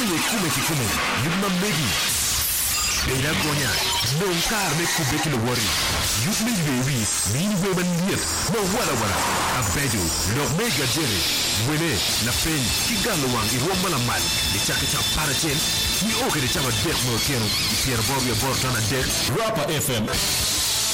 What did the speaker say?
le kume kikume yuma megi Beira gonya non kar me kube kilo wori yumi bewi min weman liet no wala abeju no mega jere wene na pen kigalo wang iromba la man de chaka cha parachen ni oke de chama dek mo kero Pierre Bob ya bor tana dek Rapa FM